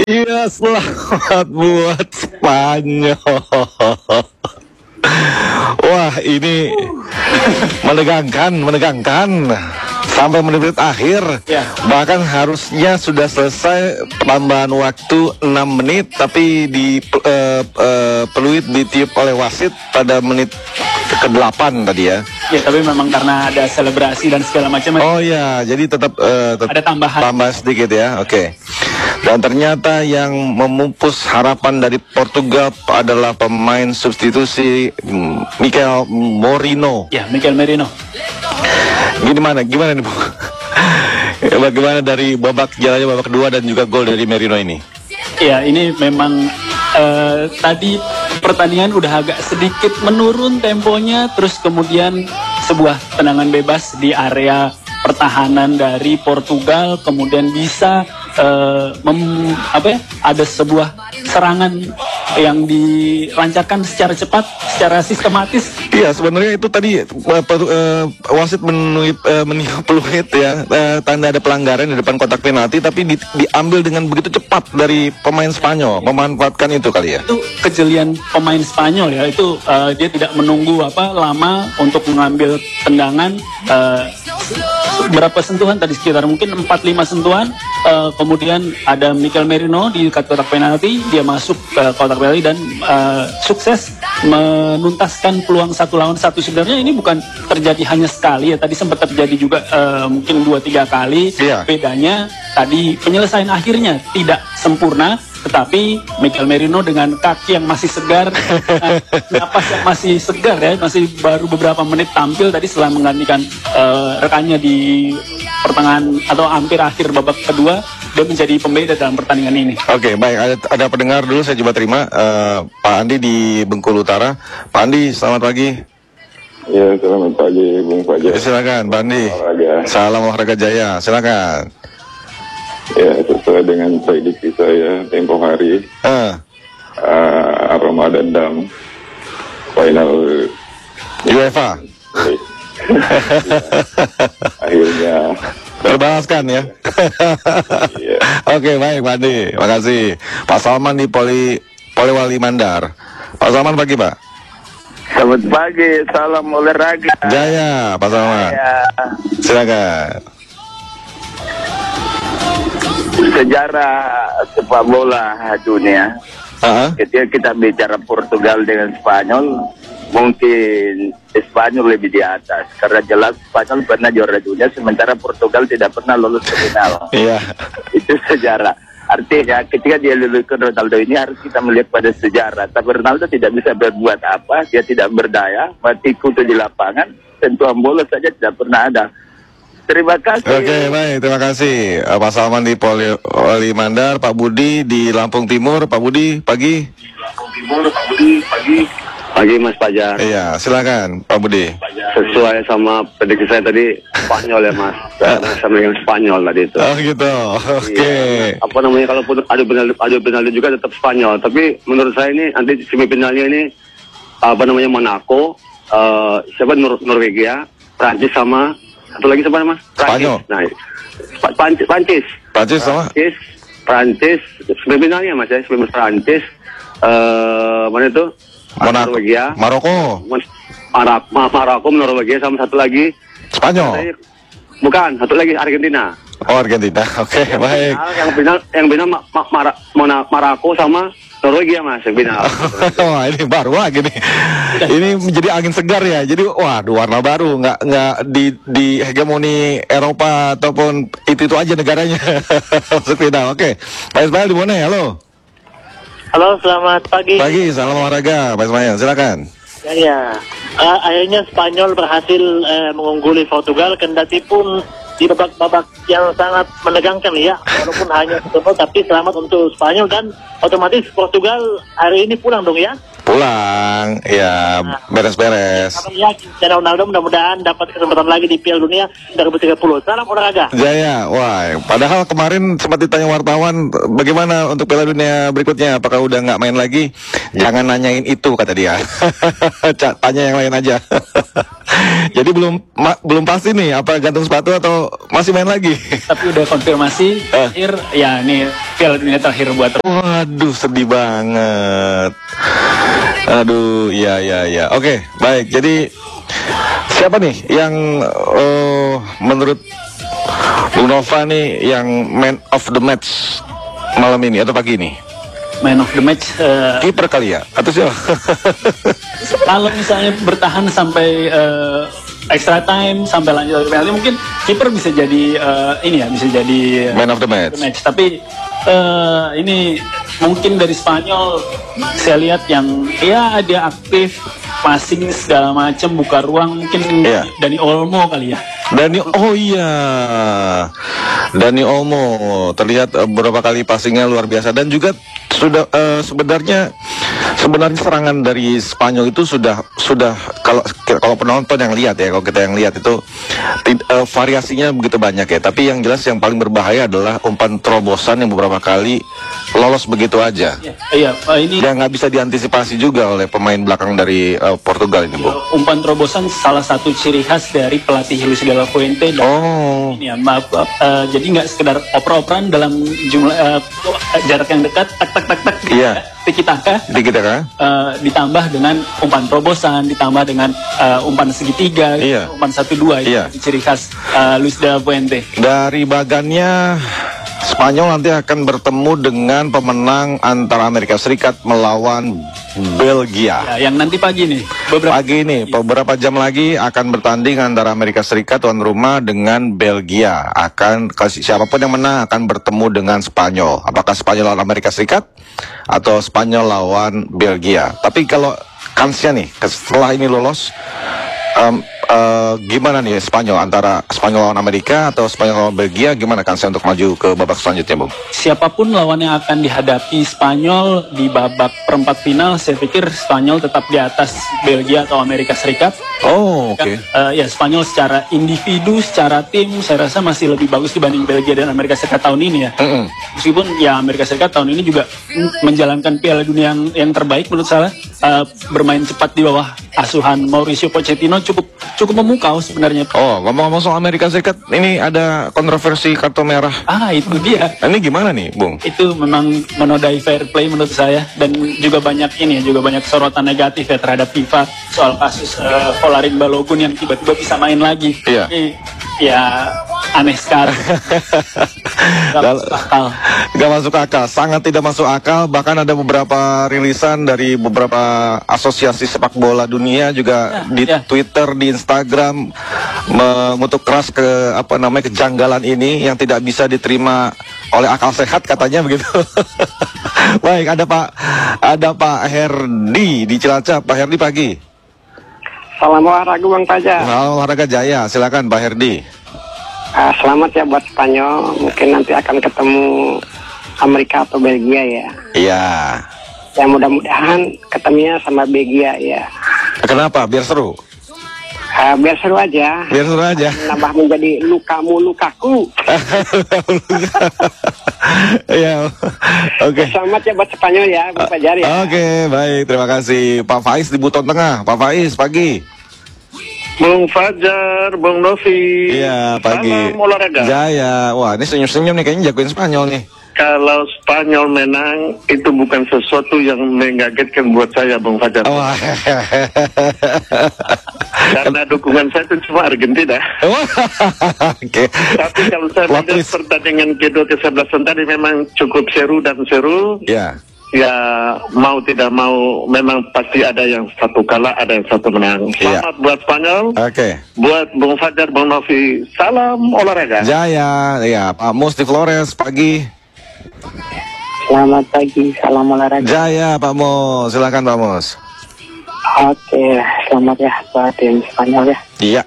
Iya, selamat buat Spanyol. Wah, ini menegangkan sampai menit akhir. Ya. Bahkan harusnya sudah selesai tambahan waktu 6 menit, tapi peluit ditiup oleh wasit pada menit ke-8 tadi ya. Ya, tapi memang karena ada selebrasi dan segala macam. Oh ya, jadi tetap ada tambahan. Tambah sedikit ya, oke. Dan ternyata yang memupus harapan dari Portugal adalah pemain substitusi Mikel Merino. Ya, Mikel Merino. Gimana nih Bu? Bagaimana dari jalannya babak kedua dan juga gol dari Merino ini? Ya, ini memang tadi pertandingan udah agak sedikit menurun temponya, terus kemudian sebuah tendangan bebas di area pertahanan dari Portugal, kemudian bisa ada sebuah serangan yang dilancarkan secara cepat, secara sistematis. Iya, sebenarnya itu tadi wasit meniup peluit ya, tanda ada pelanggaran di depan kotak penalti, tapi diambil dengan begitu cepat dari pemain Spanyol, memanfaatkan itu kali ya. Itu kejelian pemain Spanyol ya, itu dia tidak menunggu lama untuk mengambil tendangan. Berapa sentuhan tadi, sekitar mungkin 4-5 sentuhan, kemudian ada Mikel Merino di kotak penalti, dia masuk ke kotak penalti dan sukses menuntaskan peluang 1-1. Sebenarnya ini bukan terjadi hanya sekali ya, tadi sempat terjadi juga mungkin 2-3 kali. Iya. Bedanya tadi penyelesaian akhirnya tidak sempurna, tetapi Mikel Merino dengan kaki yang masih segar, napas yang masih segar ya, masih baru beberapa menit tampil tadi setelah menggantikan rekannya di pertengahan atau hampir akhir babak kedua, dia menjadi pembeda dalam pertandingan ini. Oke, baik, ada pendengar dulu, saya coba terima. Pak Andi di Bengkulu Utara. Pak Andi, selamat pagi. Ya, selamat pagi Bung Fajar. Silakan Pak Andi. Salam olahraga jaya, silakan. Ya, sesuai dengan prediksi saya tempo hari, Ramadan dan final UEFA. Akhirnya Terbalaskan ya. Iya. Oke, baik Pak Andi, makasih. Pak Salman di Polewali Mandar. Pak Salman pagi Pak. Selamat pagi, salam olahraga. Jaya, Pak Salman. Silakan. Sejarah sepak bola dunia. Ketika kita bicara Portugal dengan Spanyol, mungkin Spanyol lebih di atas karena jelas Spanyol pernah juara dunia sementara Portugal tidak pernah lolos ke final. Iya. Itu sejarah. Artinya ketika dia lulukan Ronaldo ini harus kita melihat pada sejarah. Tapi Ronaldo tidak bisa berbuat apa, dia tidak berdaya, mati kutu di lapangan, sentuhan bola saja tidak pernah ada. Terima kasih. Oke, baik, terima kasih Pak Salman di Polewali Mandar. Pak Budi di Lampung Timur. Pak Budi, pagi. Pagi Mas Fajar. Iya, silakan Pak Budi. Sesuai sama prediksi saya tadi, Spanyol ya Mas. Sama yang Spanyol tadi itu. Oh gitu, oke. Iya. Apa namanya, kalaupun adu penalti juga tetap Spanyol. Tapi menurut saya ini nanti semifinalnya ini Monaco, siapa Norwegia, Prancis sama satu lagi siapa Mas? Spanyol. Nah, Prancis sama? Prancis semifinalnya Mas ya, semifinal Prancis. Mana itu? Norwegia, Maroko, Norwegia sama satu lagi Spanyol. Bukan, satu lagi Argentina. Oh, Argentina. Oke, baik. Yang final Maroko sama Norwegia Mas, yang final. Wah, ini baru lagi nih. Ini menjadi angin segar ya. Jadi waduh, warna baru, nggak di hegemoni Eropa ataupun itu aja negaranya masuk final. Oke. Pak Ismail di mana? Halo. Halo, selamat pagi. Pagi, salam olahraga, Pak Ismail, silakan. Ya, akhirnya Spanyol berhasil mengungguli Portugal, kendati pun di babak yang sangat menegangkan ya, walaupun hanya 1-0, tapi selamat untuk Spanyol dan otomatis Portugal hari ini pulang dong ya. Pulang, ya beres-beres. Ya, dan Ronaldo mudah-mudahan dapat kesempatan lagi di Piala Dunia 2030. Salam olahraga. Jaya, wah. Padahal kemarin sempat ditanya wartawan, bagaimana untuk Piala Dunia berikutnya? Apakah udah nggak main lagi? Jangan nanyain itu, kata dia. Tanya yang lain aja. Jadi belum pasti nih, apa gantung sepatu atau masih main lagi? Tapi udah konfirmasi, akhir ya nih Piala Dunia terakhir buat. Waduh, sedih banget. Aduh, ya. Oke, baik. Jadi siapa nih yang menurut Bung Nova nih yang man of the match malam ini atau pagi ini? Man of the match. Kiper kali ya? Atau siapa? Kalau misalnya bertahan sampai extra time sampai lanjut penalti, mungkin kiper bisa jadi bisa jadi Man of the match. Tapi ini mungkin dari Spanyol saya lihat yang dia aktif, passing segala macam, buka ruang, mungkin Dani Olmo kali ya. Dani Olmo terlihat beberapa kali passingnya luar biasa, dan juga sudah sebenarnya serangan dari Spanyol itu sudah kalau penonton yang lihat ya, kalau kita yang lihat itu variasinya begitu banyak ya. Tapi yang jelas yang paling berbahaya adalah umpan terobosan yang beberapa kali lolos begitu aja. Ini yang nggak bisa diantisipasi juga oleh pemain belakang dari Portugal ini, Bu. Umpan terobosan salah satu ciri khas dari pelatih Luis de la Fuente. Ini ya, jadi nggak sekedar oper-operan dalam jumlah jarak yang dekat, tak. Tiki-taka, ditambah dengan umpan terobosan, ditambah dengan umpan segitiga, umpan 1-2, itu ciri khas Luis de la Fuente. Dari bagannya, Spanyol nanti akan bertemu dengan pemenang antara Amerika Serikat melawan Belgia. Yang nanti pagi nih. Beberapa jam lagi akan bertanding antara Amerika Serikat tuan rumah dengan Belgia. Siapapun yang menang akan bertemu dengan Spanyol. Apakah Spanyol lawan Amerika Serikat atau Spanyol lawan Belgia? Tapi kalau kansnya nih setelah ini lolos, gimana nih Spanyol, antara Spanyol lawan Amerika atau Spanyol lawan Belgia, gimana kansnya untuk maju ke babak selanjutnya, Bung? Siapapun lawan yang akan dihadapi Spanyol di babak perempat final, saya pikir Spanyol tetap di atas Belgia atau Amerika Serikat. Oke. Spanyol secara individu, secara tim, saya rasa masih lebih bagus dibanding Belgia dan Amerika Serikat tahun ini ya. Meskipun Amerika Serikat tahun ini juga menjalankan Piala Dunia yang terbaik menurut saya, bermain cepat di bawah asuhan Mauricio Pochettino cukup memukau sebenarnya. Ngomong-ngomong soal Amerika Serikat, ini ada kontroversi kartu merah. Itu dia. Ini gimana nih, Bung? Itu memang menodai fair play menurut saya, dan juga banyak sorotan negatif ya terhadap FIFA soal kasus Folarin Balogun yang tiba-tiba bisa main lagi. Iya. Aneh sekali. Gak masuk akal, sangat tidak masuk akal. Bahkan ada beberapa rilisan dari beberapa asosiasi sepak bola dunia juga di Twitter, di Instagram mengutuk keras kejanggalan ini yang tidak bisa diterima oleh akal sehat, katanya begitu. Baik, ada Pak Herdi di Cilacap. Pak Herdi, pagi. Salam olahraga Bang Fajar. Salam olahraga Jaya, silakan Pak Herdi. Selamat ya buat Spanyol, mungkin nanti akan ketemu Amerika atau Belgia ya. Iya. Ya mudah-mudahan ketemunya sama Belgia ya. Kenapa? Biar seru? Biar seru aja. Biar seru aja. Nambah menjadi lukamu lukaku. Iya. Oke. Selamat ya buat Spanyol ya, Bang Fajar ya. Oke, baik, terima kasih. Pak Faiz di Buton Tengah. Pak Faiz, pagi. Bung Fajar, Bung Novi. Iya, pagi. Salam olahraga. Jaya. Wah, ini senyum-senyum nih, kayaknya jagoin Spanyol nih. Kalau Spanyol menang, itu bukan sesuatu yang mengagetkan buat saya, Bung Fajar. Karena dukungan saya itu cuma Argentina. Oke. Tapi kalau saya lihat pertandingan kedua ke-11 tadi memang cukup seru dan seru. Iya. Ya, mau tidak mau memang pasti ada yang satu kalah, ada yang satu menang. Selamat buat Spanyol. Oke. Buat Bung Fajar, Bung Novi, salam olahraga. Jaya, ya Pak Mus di Flores, pagi. Selamat pagi, salam olahraga. Jaya, Pak Mus, silakan Pak Mus. Oke, selamat ya buat tim Spanyol ya. Iya.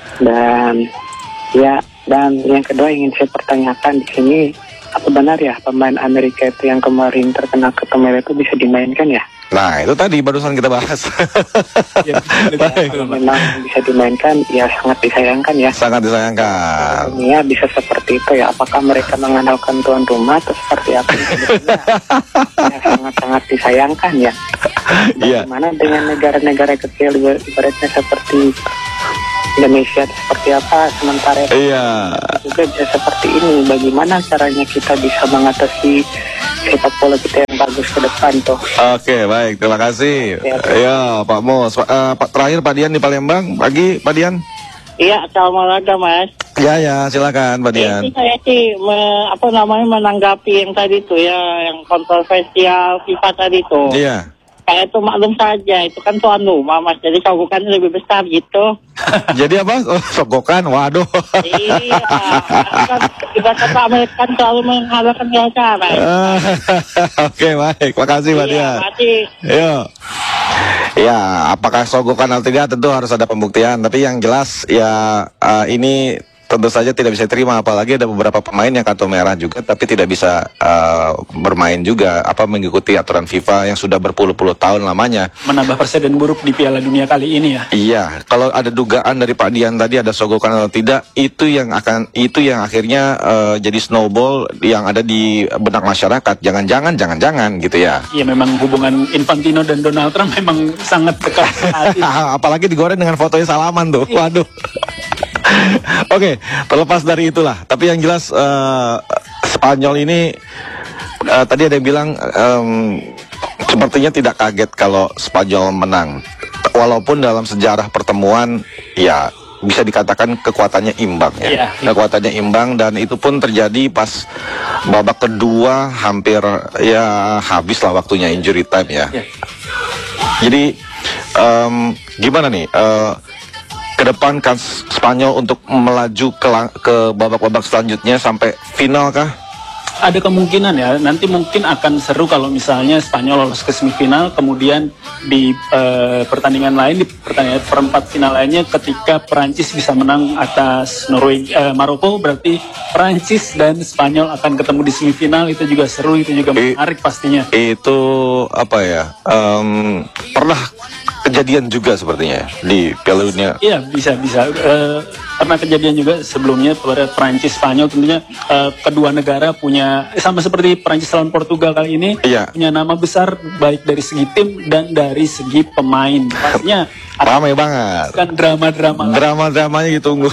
Dan yang kedua ingin saya pertanyakan di sini, apa benar ya pemain Amerika itu yang kemarin terkena kartu merah itu bisa dimainkan ya? Nah, itu tadi barusan kita bahas. Kalau memang bisa dimainkan, ya sangat disayangkan ya. Sangat disayangkan. Ya bisa seperti itu ya. Apakah mereka mengandalkan tuan rumah atau seperti apa? Ya, sangat-sangat disayangkan ya. Bagaimana dengan negara-negara kecil ibaratnya seperti Indonesia seperti apa, sementara juga bisa seperti ini. Bagaimana caranya kita bisa mengatasi sepak bola kita yang bagus ke depan tuh? Oke, baik, terima kasih. Ya, Pak Mus. Terakhir Pak Dian di Palembang. Pagi, Pak Dian. Iya, assalamualaikum Mas. Ya, silakan Pak Dian. Ini saya sih menanggapi yang tadi tuh ya, yang kontroversial FIFA tadi tuh. Iya. Kayak itu maklum saja, itu kan tuan rumah Mas, jadi sogokannya lebih besar gitu. Jadi apa? Oh, sogokan, waduh. Iya, kan ibarat Amerika kan selalu menghalalkan segala cara. Oke, baik, makasih Pak Dian. Iya. Ya, apakah sogokan atau tidak tentu harus ada pembuktian. Tapi yang jelas ya ini tentu saja tidak bisa terima, apalagi ada beberapa pemain yang kartu merah juga tapi tidak bisa bermain juga mengikuti aturan FIFA yang sudah berpuluh-puluh tahun lamanya. Menambah presiden buruk di Piala Dunia kali ini ya. Iya, kalau ada dugaan dari Pak Dian tadi ada sogokan atau tidak, itu yang akhirnya jadi snowball yang ada di benak masyarakat. Jangan gitu ya. Iya, memang hubungan Infantino dan Donald Trump memang sangat dekat sekali. Apalagi digoreng dengan fotonya salaman tuh. Waduh. Oke, terlepas dari itulah. Tapi yang jelas Spanyol ini tadi ada yang bilang sepertinya tidak kaget kalau Spanyol menang. Walaupun dalam sejarah pertemuan ya bisa dikatakan kekuatannya imbang ya. Kekuatannya imbang dan itu pun terjadi pas babak kedua hampir ya habis lah waktunya injury time ya. Jadi gimana nih? Ke depan kan Spanyol untuk melaju ke babak-babak selanjutnya sampai final kah? Ada kemungkinan ya, nanti mungkin akan seru kalau misalnya Spanyol lolos ke semifinal, kemudian di pertandingan lain, di pertandingan perempat final lainnya ketika Perancis bisa menang atas Maroko, berarti Perancis dan Spanyol akan ketemu di semifinal. Itu juga seru, itu juga menarik pastinya. Itu apa ya, pernah kejadian juga sepertinya di Piala Dunia. Iya, bisa. Pernah kejadian juga sebelumnya pada Prancis Spanyol. Tentunya kedua negara punya sama seperti Prancis lawan Portugal kali ini, punya nama besar baik dari segi tim dan dari segi pemain. Pastinya ramai banget. Kan drama-dramanya ditunggu.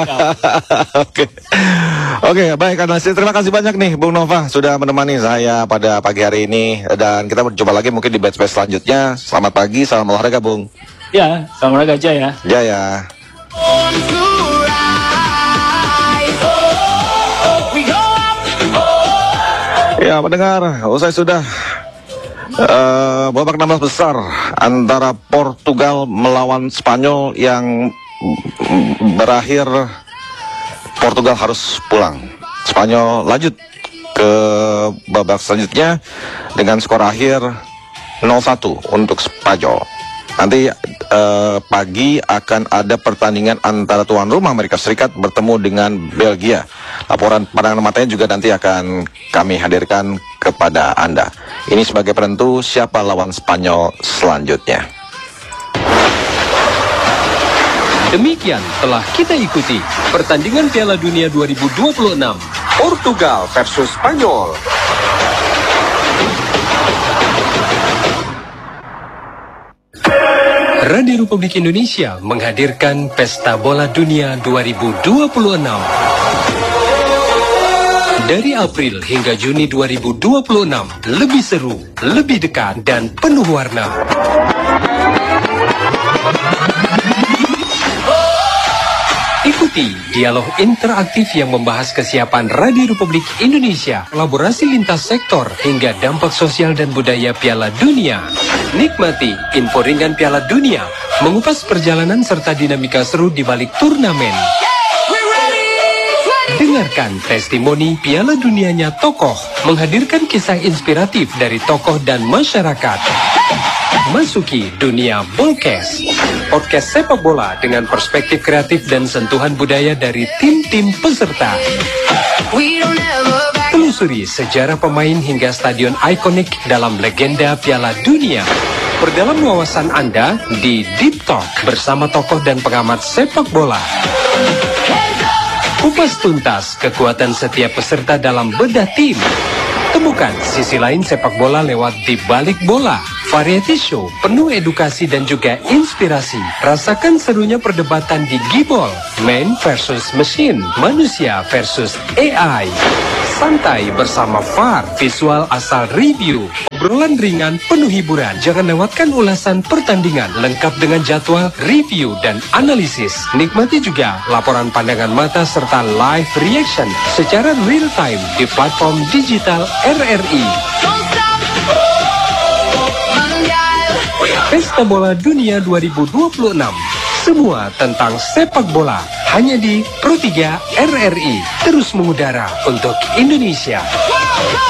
Oke, baik Anasir, terima kasih banyak nih Bung Nova sudah menemani saya pada pagi hari ini, dan kita berjumpa lagi mungkin di batch selanjutnya. Selamat pagi, salam olahraga Bung. Ya, salam olahraga Jaya. Jaya. Ya, pendengar, usai sudah babak 16 besar antara Portugal melawan Spanyol yang berakhir Portugal harus pulang. Spanyol lanjut ke babak selanjutnya dengan skor akhir 0-1 untuk Spanyol. Nanti pagi akan ada pertandingan antara tuan rumah Amerika Serikat bertemu dengan Belgia. Laporan pandangan matanya juga nanti akan kami hadirkan kepada Anda. Ini sebagai penentu siapa lawan Spanyol selanjutnya. Demikian telah kita ikuti pertandingan Piala Dunia 2026 Portugal versus Spanyol. Radio Republik Indonesia menghadirkan Pesta Bola Dunia 2026. Dari April hingga Juni 2026, lebih seru, lebih dekat, dan penuh warna. Ikuti dialog interaktif yang membahas kesiapan Radio Republik Indonesia, kolaborasi lintas sektor, hingga dampak sosial dan budaya Piala Dunia. Nikmati info ringan Piala Dunia, mengupas perjalanan serta dinamika seru di balik turnamen. Dengarkan testimoni Piala Dunianya tokoh, menghadirkan kisah inspiratif dari tokoh dan masyarakat. Masuki dunia Bolkes, podcast sepak bola dengan perspektif kreatif dan sentuhan budaya dari tim-tim peserta. Telusuri sejarah pemain hingga stadion ikonik dalam legenda Piala Dunia. Perdalam wawasan Anda di Deep Talk bersama tokoh dan pengamat sepak bola. Kupas tuntas kekuatan setiap peserta dalam bedah tim. Temukan sisi lain sepak bola lewat Di Balik Bola. variety show penuh edukasi dan juga inspirasi. Rasakan serunya perdebatan di Gibol, man versus machine, manusia versus AI. Santai bersama VAR, visual asal review, obrolan ringan penuh hiburan. Jangan lewatkan ulasan pertandingan lengkap dengan jadwal, review, dan analisis. Nikmati juga laporan pandangan mata serta live reaction secara real time di platform digital RRI. Pesta Bola Dunia 2026. Semua tentang sepak bola hanya di Pro 3 RRI, terus mengudara untuk Indonesia.